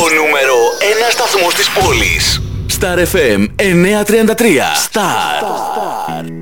νούμερο 1 σταθμός της πόλης. Star FM 933. Star.